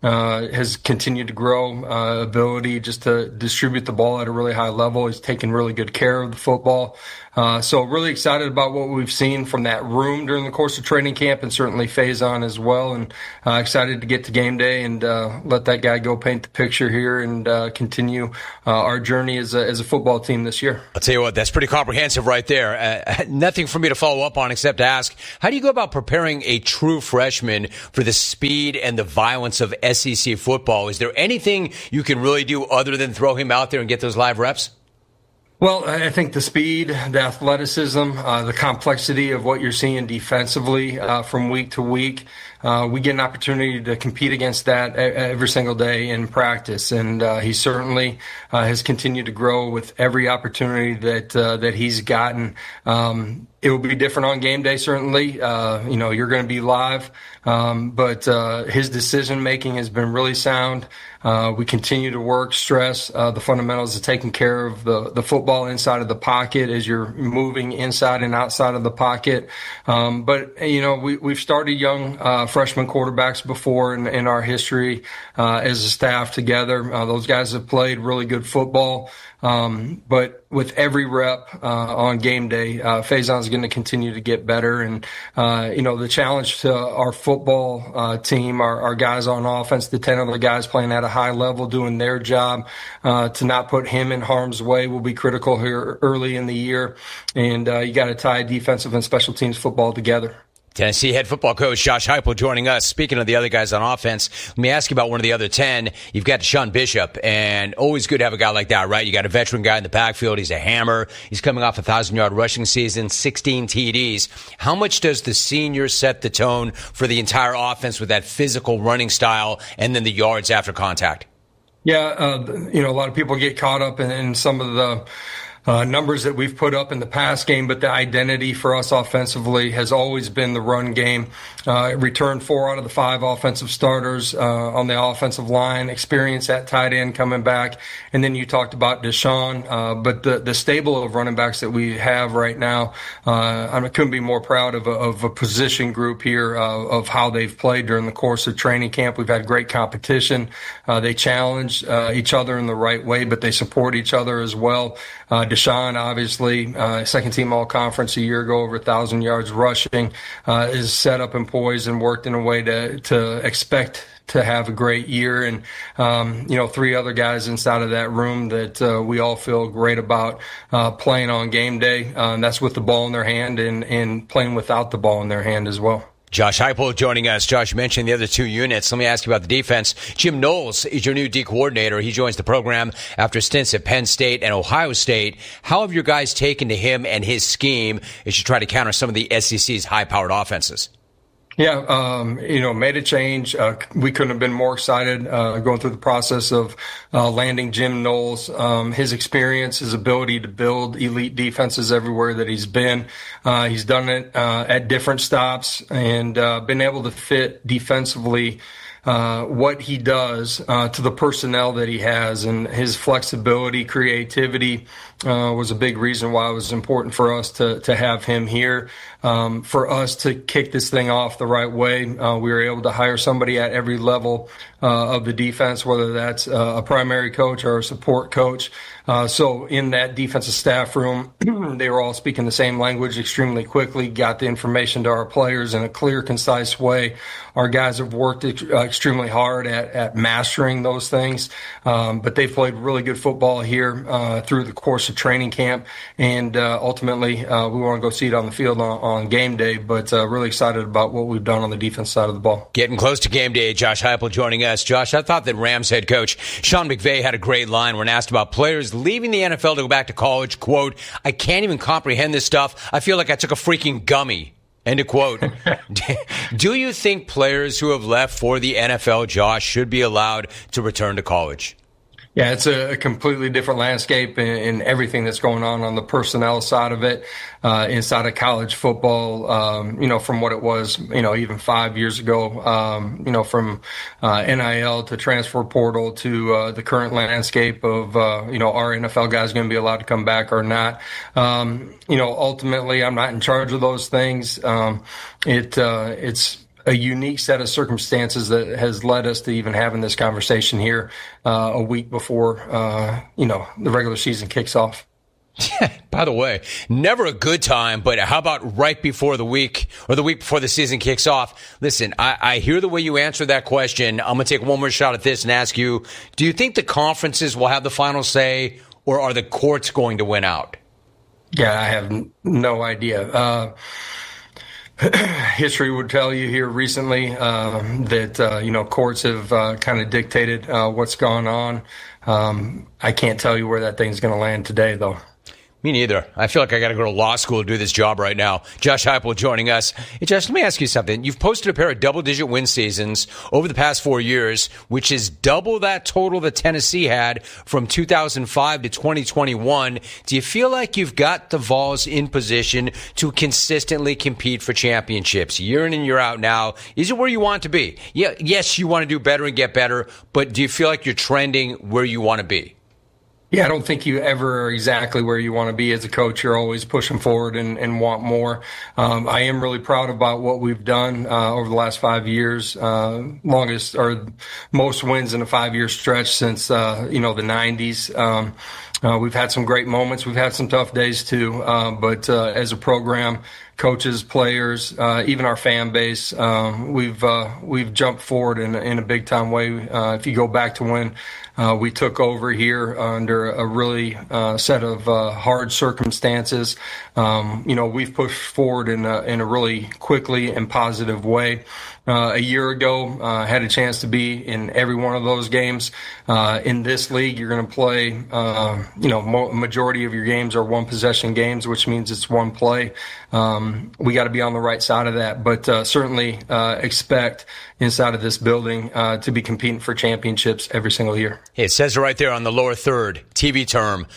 has continued to grow, ability just to distribute the ball at a really high level. He's taking really good care of the football. So really excited about what we've seen from that room during the course of training camp, and certainly Faison as well. And excited to get to game day and let that guy go paint the picture here and continue our journey as a football team this year. I'll tell you what, that's pretty comprehensive right there. Nothing for me to follow up on except to ask, how do you go about preparing a true freshman for the speed and the violence of SEC football? Is there anything you can really do other than throw him out there and get those live reps? Well, I think the speed, the athleticism, the complexity of what you're seeing defensively from week to week, we get an opportunity to compete against that every single day in practice. And he certainly has continued to grow with every opportunity that he's gotten. It will be different on game day, certainly. You're going to be live. But his decision-making has been really sound. We continue to stress the fundamentals of taking care of the football inside of the pocket as you're moving inside and outside of the pocket. But we've started young freshman quarterbacks before in our history as a staff together. Those guys have played really good football. But with every rep on game day, Faison's going to continue to get better. And, the challenge to our football team, our guys on offense, the 10 other guys playing at a high level, doing their job to not put him in harm's way will be critical here early in the year. And you got to tie defensive and special teams football together. Tennessee head football coach Josh Heupel joining us. Speaking of the other guys on offense, let me ask you about one of the other 10. You've got Deshaun Bishop, and always good to have a guy like that, right? You got a veteran guy in the backfield. He's a hammer. He's coming off a 1,000-yard rushing season, 16 TDs. How much does the senior set the tone for the entire offense with that physical running style and then the yards after contact? Yeah, a lot of people get caught up in some of the numbers that we've put up in the pass game, but the identity for us offensively has always been the run game. Returned 4 out of the 5 offensive starters on the offensive line, experience at tight end coming back. And then you talked about Deshaun, but the stable of running backs that we have right now, I couldn't be more proud of a position group here of how they've played during the course of training camp. We've had great competition. They challenge each other in the right way, but they support each other as well. Deshaun, obviously, second team all-conference a year ago, over 1,000 yards rushing, is set up and poised and worked in a way to expect to have a great year. And, 3 other guys inside of that room that we all feel great about playing on game day. That's with the ball in their hand and playing without the ball in their hand as well. Josh Heupel joining us. Josh mentioned the other 2 units. Let me ask you about the defense. Jim Knowles is your new D coordinator. He joins the program after stints at Penn State and Ohio State. How have your guys taken to him and his scheme as you try to counter some of the SEC's high-powered offenses? Yeah, made a change. We couldn't have been more excited going through the process of landing Jim Knowles. His experience, his ability to build elite defenses everywhere that he's been. He's done it at different stops and been able to fit defensively what he does to the personnel that he has, and his flexibility, creativity was a big reason why it was important for us to have him here. For us to kick this thing off the right way, we were able to hire somebody at every level of the defense, whether that's a primary coach or a support coach. So in that defensive staff room, they were all speaking the same language extremely quickly, got the information to our players in a clear, concise way. Our guys have worked extremely hard at mastering those things, but they've played really good football here through the course of training camp, and ultimately we want to go see it on the field on game day, but really excited about what we've done on the defense side of the ball. Getting close to game day. Josh Heupel joining us. Josh, I thought that Rams head coach Sean McVay had a great line when asked about players leaving the NFL to go back to college. Quote, "I can't even comprehend this stuff. I feel like I took a freaking gummy." End of quote. Do you think players who have left for the NFL, Josh, should be allowed to return to college? Yeah, it's a completely different landscape in everything that's going on the personnel side of it, inside of college football, from what it was, even 5 years ago, from NIL to transfer portal to the current landscape of, our NFL guys going to be allowed to come back or not. Ultimately, I'm not in charge of those things. It's a unique set of circumstances that has led us to even having this conversation here a week before, the regular season kicks off. By the way, never a good time, but how about right before the week or the week before the season kicks off? Listen, I hear the way you answer that question. I'm going to take one more shot at this and ask you, do you think the conferences will have the final say, or are the courts going to win out? Yeah, I have no idea. History would tell you here recently that courts have kind of dictated what's gone on. I can't tell you where that thing's going to land today, though. Me neither. I feel like I got to go to law school to do this job right now. Josh Heupel joining us. Hey, Josh, let me ask you something. You've posted a pair of double-digit win seasons over the past 4 years, which is double that total that Tennessee had from 2005 to 2021. Do you feel like you've got the Vols in position to consistently compete for championships year in and year out now? Is it where you want to be? Yeah, yes, you want to do better and get better, but do you feel like you're trending where you want to be? Yeah, I don't think you ever are exactly where you want to be as a coach. You're always pushing forward and want more. I am really proud about what we've done over the last 5 years. Longest or most wins in a 5-year stretch since the 90s. We've had some great moments. We've had some tough days too. But as a program, coaches, players, even our fan base, we've jumped forward in a big time way. If you go back to when we took over here under a really set of hard circumstances, we've pushed forward in a really quickly and positive way. A year ago, had a chance to be in every one of those games. In this league, you're going to play, majority of your games are one possession games, which means it's one play. We got to be on the right side of that, but certainly expect inside of this building to be competing for championships every single year. It says it right there on the lower third TV term,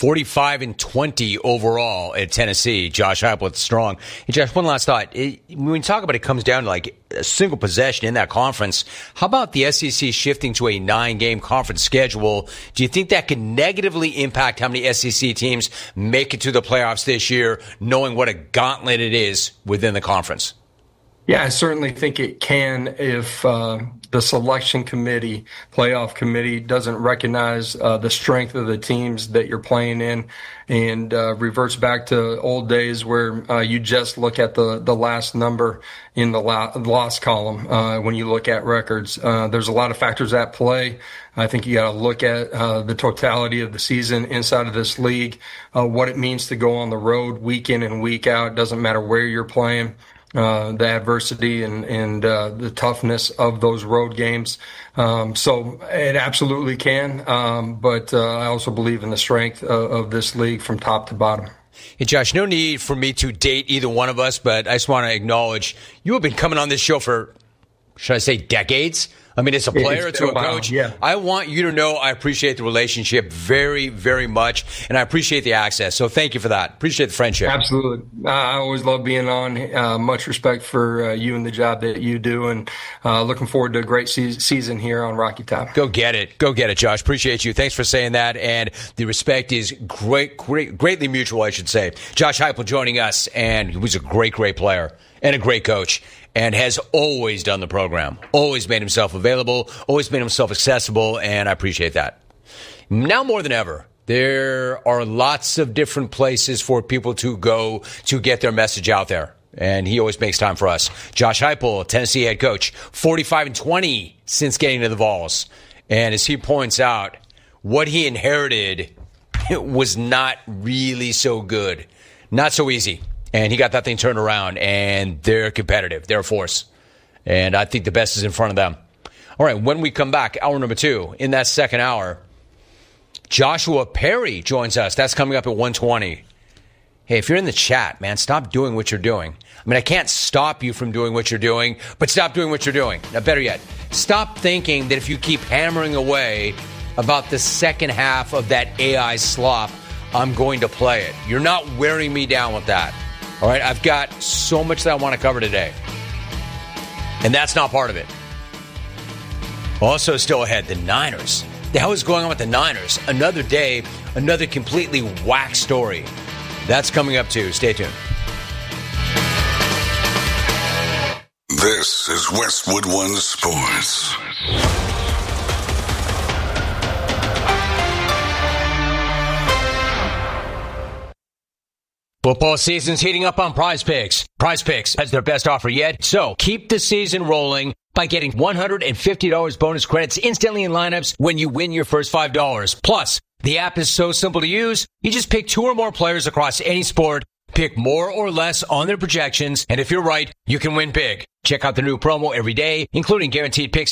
45-20 overall at Tennessee. Josh Heupel strong. Hey, Josh, one last thought. When we talk about it comes down to like a single possession in that conference, how about the SEC shifting to a 9-game conference schedule? Do you think that could negatively impact how many SEC teams make it to the playoffs this year, knowing what a gauntlet it is within the conference? Yeah, I certainly think it can if the selection committee, playoff committee, doesn't recognize the strength of the teams that you're playing in and reverts back to old days where you just look at the last number in the loss column when you look at records. There's a lot of factors at play. I think you got to look at the totality of the season inside of this league, what it means to go on the road week in and week out. It doesn't matter where you're playing. The adversity and the toughness of those road games. So it absolutely can, but I also believe in the strength of this league from top to bottom. Hey, Josh, no need for me to date either one of us, but I just want to acknowledge you have been coming on this show for, should I say, decades? I mean, as a player to a coach, yeah. I want you to know I appreciate the relationship very, very much, and I appreciate the access. So thank you for that. Appreciate the friendship. Absolutely. I always love being on. Much respect for you and the job that you do, and looking forward to a great season here on Rocky Top. Go get it. Go get it, Josh. Appreciate you. Thanks for saying that, and the respect is greatly mutual, I should say. Josh Heupel joining us, and he was a great player and a great coach, and has always done the program, always made himself available, always made himself accessible, and I appreciate that. Now more than ever, there are lots of different places for people to go to get their message out there, and he always makes time for us. Josh Heupel, Tennessee head coach, 45-20 since getting to the Vols. And as he points out, what he inherited was not really so good, not so easy. And he got that thing turned around, and they're competitive. They're a force. And I think the best is in front of them. All right, when we come back, hour number 2, in that second hour, Joshua Perry joins us. That's coming up at 1:20. Hey, if you're in the chat, man, stop doing what you're doing. I mean, I can't stop you from doing what you're doing, but stop doing what you're doing. Now, better yet, stop thinking that if you keep hammering away about the second half of that AI slop, I'm going to play it. You're not wearing me down with that. All right, I've got so much that I want to cover today. And that's not part of it. Also still ahead, the Niners. The hell is going on with the Niners? Another day, another completely whack story. That's coming up too. Stay tuned. This is Westwood One Sports. Football season's heating up on Prize Picks. Prize Picks has their best offer yet, so keep the season rolling by getting $150 bonus credits instantly in lineups when you win your first $5. Plus, the app is so simple to use, you just pick 2 or more players across any sport, pick more or less on their projections, and if you're right, you can win big. Check out the new promo every day, including guaranteed picks